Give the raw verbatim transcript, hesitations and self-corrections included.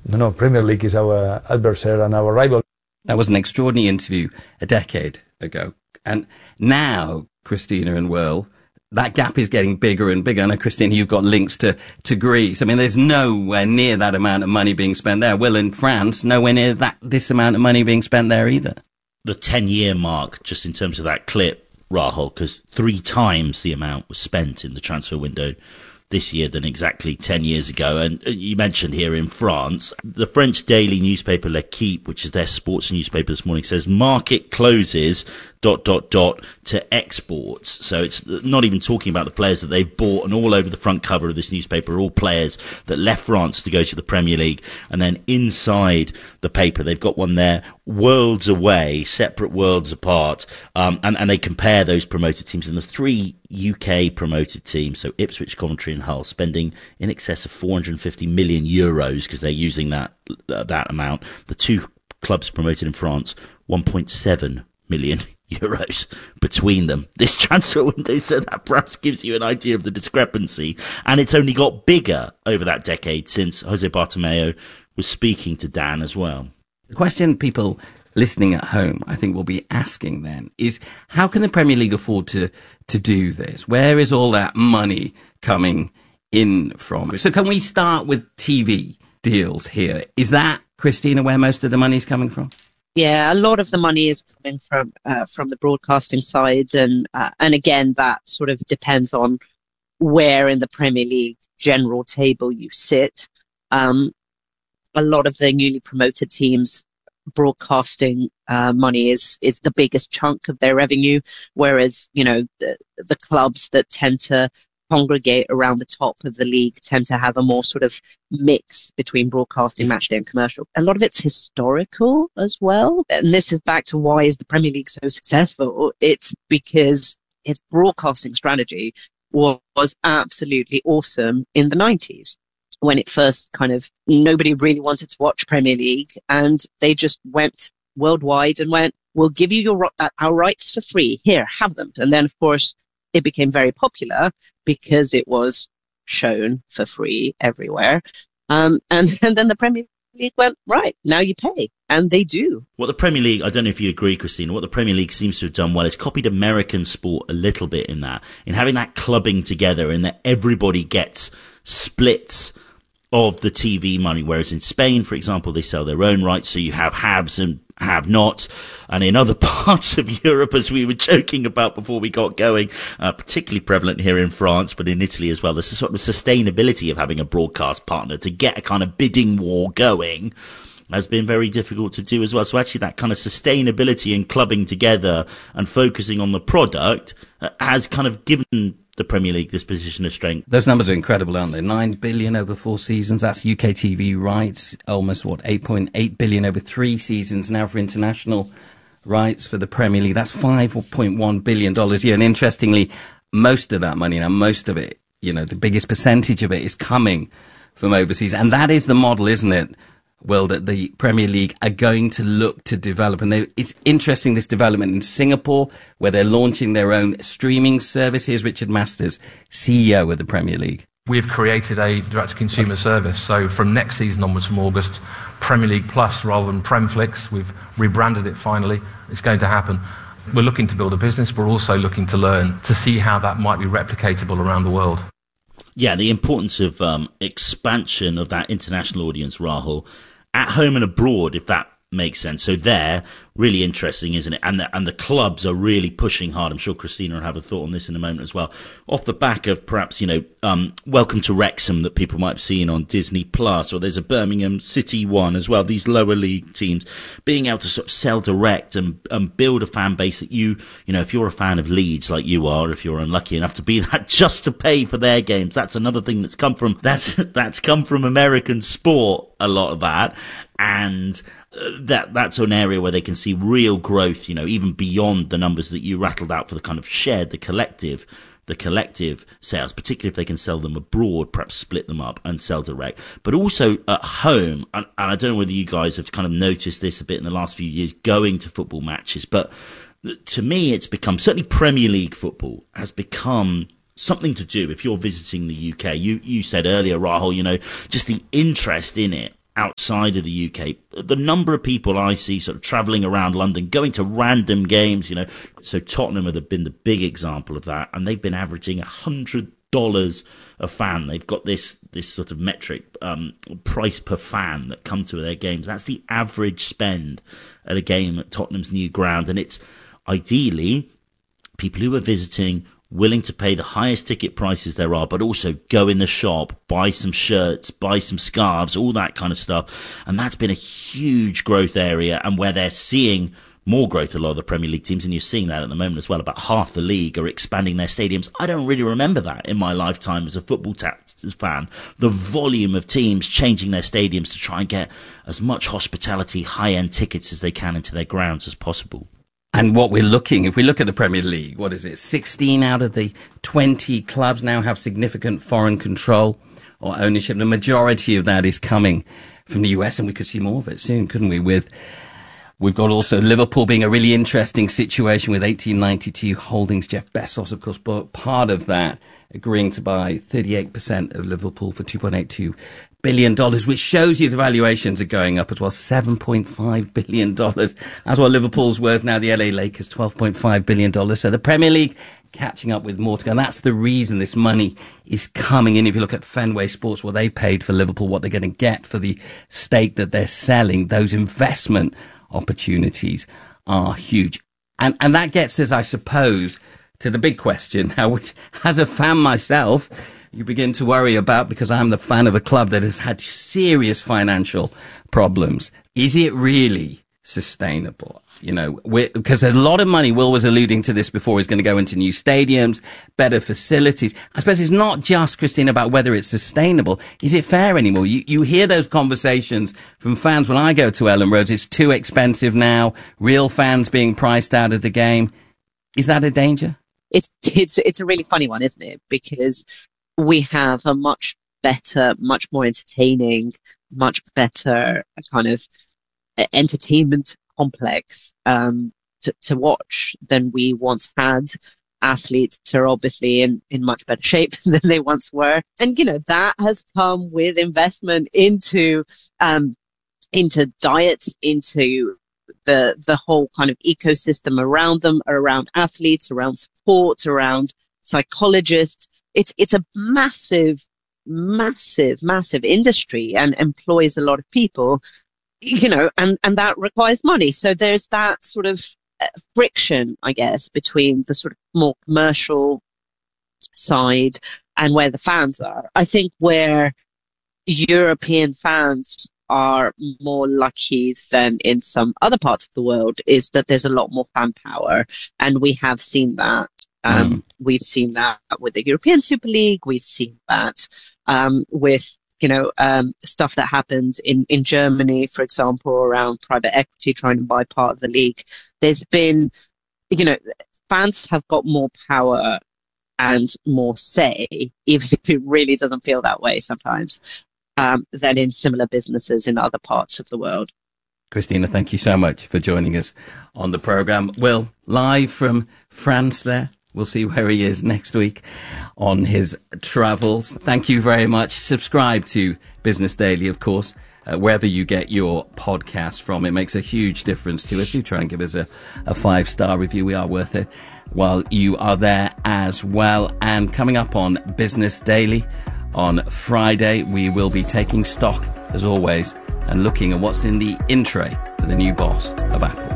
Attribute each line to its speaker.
Speaker 1: No, no, Premier League is our adversary and our rival.
Speaker 2: That was an extraordinary interview a decade ago. And now, Christina and Will, that gap is getting bigger and bigger. I know, Christina, you've got links to, to Greece. I mean, there's nowhere near that amount of money being spent there. Will, in France, nowhere near that this amount of money being spent there either.
Speaker 3: The ten-year mark, just in terms of that clip, Rahul, because three times the amount was spent in the transfer window this year than exactly ten years ago. And you mentioned here in France, the French daily newspaper L'Equipe, which is their sports newspaper this morning, says market closes dot dot dot to exports. So it's not even talking about the players that they've bought, and all over the front cover of this newspaper are all players that left France to go to the Premier League. And then inside the paper, they've got one there, worlds away, separate worlds apart, um, and, and they compare those promoted teams. And the three U K promoted teams, so Ipswich, Coventry and Hull, spending in excess of four hundred fifty million euros because they're using that uh, that amount. The two clubs promoted in France, one point seven million euros between them this transfer window, so that perhaps gives you an idea of the discrepancy. And it's only got bigger over that decade since Jose Bartomeu was speaking to Dan as well.
Speaker 2: The question people listening at home, I think, will be asking then is, how can the Premier League afford to to do this? Where is all that money coming in from? So can we start with T V deals here? Is that, Christina, where most of the money is coming from?
Speaker 4: Yeah, a lot of the money is coming from uh, from the broadcasting side, and uh, and again, that sort of depends on where in the Premier League general table you sit. Um, a lot of the newly promoted teams, broadcasting uh, money is is the biggest chunk of their revenue, whereas, you know, the, the clubs that tend to congregate around the top of the league tend to have a more sort of mix between broadcasting, matchday and commercial. A lot of it's historical as well. And this is back to why is the Premier League so successful? It's because its broadcasting strategy was, was absolutely awesome in the nineties. When it first kind of, nobody really wanted to watch Premier League, and they just went worldwide and went, we'll give you your uh, our rights for free. Here, have them. And then, of course, it became very popular because it was shown for free everywhere. Um, and, and then the Premier League went, right, now you pay. And they do.
Speaker 3: What the Premier League, I don't know if you agree, Christina, what the Premier League seems to have done well is copied American sport a little bit in that, in having that clubbing together, and that everybody gets splits of the T V money, whereas in Spain, for example, they sell their own rights, so you have haves and have-nots, and in other parts of Europe, as we were joking about before we got going, uh, particularly prevalent here in France, but in Italy as well, there's a sort of sustainability of having a broadcast partner to get a kind of bidding war going has been very difficult to do as well. So actually that kind of sustainability and clubbing together and focusing on the product uh, has kind of given the Premier League this position of strength.
Speaker 2: Those numbers are incredible, aren't they? Nine billion over four seasons. That's U K T V rights. Almost, what, eight point eight billion over three seasons now for international rights for the Premier League. That's five point one billion dollars a year. And interestingly, most of that money, now most of it, you know, the biggest percentage of it is coming from overseas. And that is the model, isn't it, Will, that the Premier League are going to look to develop. And they, it's interesting, this development in Singapore, where they're launching their own streaming service. Here's Richard Masters, C E O of the Premier League.
Speaker 5: We've created a direct-to-consumer service. So from next season onwards, from August, Premier League Plus rather than Premflix. We've rebranded it finally. It's going to happen. We're looking to build a business. We're also looking to learn, to see how that might be replicatable around the world.
Speaker 3: Yeah, the importance of um, expansion of that international audience, Rahul, at home and abroad, if that makes sense. So there, really interesting, isn't it? And the, and the clubs are really pushing hard. I'm sure Christina will have a thought on this in a moment as well. Off the back of perhaps, you know, um, Welcome to Wrexham that people might have seen on Disney Plus, or there's a Birmingham City one as well. These lower league teams being able to sort of sell direct and, and build a fan base that you, you know, if you're a fan of Leeds like you are, if you're unlucky enough to be that, just to pay for their games. That's another thing that's come from, that's, that's come from American sport, a lot of that. And that that's an area where they can see real growth, you know, even beyond the numbers that you rattled out for the kind of shared, the collective, the collective sales, particularly if they can sell them abroad, perhaps split them up and sell direct, but also at home. And, and I don't know whether you guys have kind of noticed this a bit in the last few years going to football matches, but to me, it's become, certainly Premier League football has become something to do if you're visiting the U K. You, you said earlier, Rahul, you know, just the interest in it outside of the U K. The number of people I see sort of travelling around London, going to random games, you know. So Tottenham have been the big example of that, and they've been averaging one hundred dollars a fan. They've got this this sort of metric, um, price per fan that come to their games. That's the average spend at a game at Tottenham's new ground, and it's ideally people who are visiting willing to pay the highest ticket prices there are, but also go in the shop, buy some shirts, buy some scarves, all that kind of stuff. And that's been a huge growth area, and where they're seeing more growth, a lot of the Premier League teams, and you're seeing that at the moment as well. About half the league are expanding their stadiums. I don't really remember that in my lifetime as a football ta- fan. The volume of teams changing their stadiums to try and get as much hospitality, high-end tickets as they can into their grounds as possible.
Speaker 2: And what we're looking, if we look at the Premier League, what is it? sixteen out of the twenty clubs now have significant foreign control or ownership. The majority of that is coming from the U S, and we could see more of it soon, couldn't we? With We've got also Liverpool being a really interesting situation with eighteen ninety-two Holdings. Jeff Bezos, of course, but part of that, agreeing to buy thirty-eight percent of Liverpool for two point eight two billion dollars, which shows you the valuations are going up as well. seven point five billion dollars. That's what Liverpool's worth now. The L A Lakers, twelve point five billion dollars. So the Premier League catching up with more to go. And that's the reason this money is coming in. If you look at Fenway Sports, what they paid for Liverpool, what they're going to get for the stake that they're selling, those investment opportunities are huge. And and that gets us, I suppose, to the big question now, which as a fan myself, you begin to worry about, because I'm the fan of a club that has had serious financial problems. Is it really sustainable? You know, because a lot of money, Will was alluding to this before, is going to go into new stadiums, better facilities. I suppose it's not just, Christine, about whether it's sustainable. Is it fair anymore? You, you hear those conversations from fans when I go to Ellen Roads. It's too expensive now. Real fans being priced out of the game. Is that a danger?
Speaker 4: It's, it's, it's a really funny one, isn't it? Because we have a much better, much more entertaining, much better kind of entertainment complex um, to, to watch than we once had. Athletes are obviously in, in much better shape than they once were. And, you know, that has come with investment into um, into diets, into the the whole kind of ecosystem around them, around athletes, around support, around psychologists. It's it's a massive, massive, massive industry and employs a lot of people. You know, and, and that requires money. So there's that sort of friction, I guess, between the sort of more commercial side and where the fans are. I think where European fans are more lucky than in some other parts of the world is that there's a lot more fan power. And we have seen that. Um, mm. We've seen that with the European Super League. We've seen that um, with you know, um, stuff that happened in, in Germany, for example, around private equity trying to buy part of the league. There's been, you know, fans have got more power and more say, even if it really doesn't feel that way sometimes, um, than in similar businesses in other parts of the world.
Speaker 2: Christina, thank you so much for joining us on the programme. Will, live from France there. We'll see where he is next week on his travels. Thank you very much. Subscribe to Business Daily, of course, uh, wherever you get your podcast from. It makes a huge difference to us. Do try and give us a, a five-star review. We are worth it while you are there as well. And coming up on Business Daily on Friday, we will be taking stock, as always, and looking at what's in the in tray for the new boss of Apple.